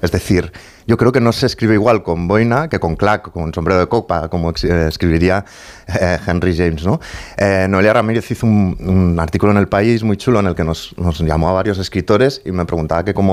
Es decir, yo creo que no se escribe igual con boina que con clac, con sombrero de copa, como escribiría Henry James, ¿no? Noelia Ramírez hizo un artículo en El País muy chulo en el que nos llamó a varios escritores y me preguntaba que cómo